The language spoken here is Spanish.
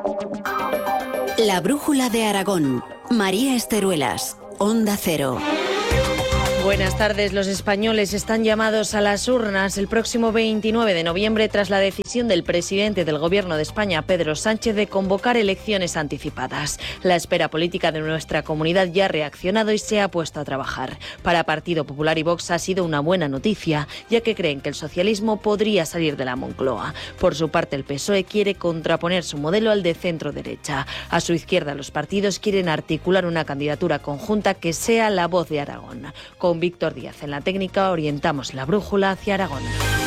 La brújula de Aragón. María Esteruelas, Onda Cero. Buenas tardes. Los españoles están llamados a las urnas el próximo 29 de noviembre tras la decisión del presidente del Gobierno de España, Pedro Sánchez, de convocar elecciones anticipadas. La esfera política de nuestra comunidad ya ha reaccionado y se ha puesto a trabajar. Para Partido Popular y Vox ha sido una buena noticia, ya que creen que el socialismo podría salir de la Moncloa. Por su parte, el PSOE quiere contraponer su modelo al de centro-derecha. A su izquierda, los partidos quieren articular una candidatura conjunta que sea la voz de Aragón. Con Víctor Díaz en la técnica orientamos la brújula hacia Aragón.